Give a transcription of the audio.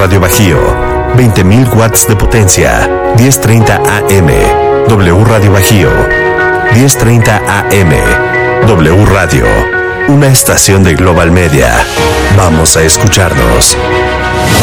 Radio Bajío, 20.000 watts de potencia, 10:30 AM. W Radio Bajío, 10:30 AM. W Radio, una estación de Global Media. Vamos a escucharnos.